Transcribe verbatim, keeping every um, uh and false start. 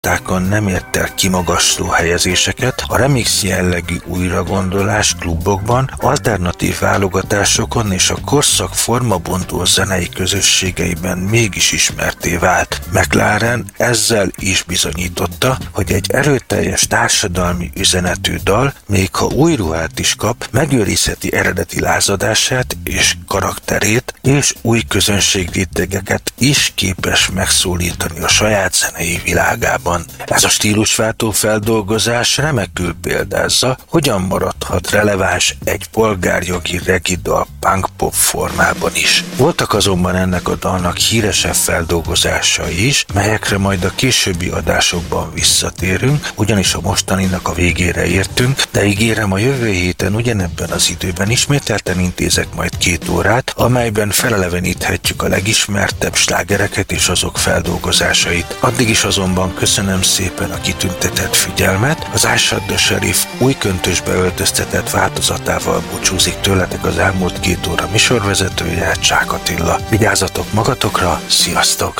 listákon nem ért el kimagasló helyezéseket, a remix jellegű újragondolás klubokban, alternatív válogatásokon és a korszak formabontó zenei közösségeiben mégis ismertté vált. McLaren ezzel is bizonyította, hogy egy erőteljes társadalmi üzenetű dal, még ha új ruhát is kap, megőrizheti eredeti lázadását és karakterét, és új közönségrétegeket is képes megszólítani a saját zenei világában. Ez a stílusváltó feldolgozás remekül példázza, hogyan maradhat releváns egy polgárjogi reggae-dal punk-pop formában is. Voltak azonban ennek a dalnak híresebb feldolgozásai is, melyekre majd a későbbi adásokban visszatérünk, ugyanis a mostaninak a végére értünk, de ígérem, a jövő héten ugyanebben az időben ismételten intézek majd két órát, amelyben feleleveníthetjük a legismertebb slágereket és azok feldolgozásait. Addig is azonban köszönöm szépen a kitüntetett figyelmet, az I Shot the Sheriff új köntösbe öltöztetett változatával búcsúzik tőletek az elmúlt két óra műsorvezetője, Csák Attila. Vigyázzatok magatokra, sziasztok!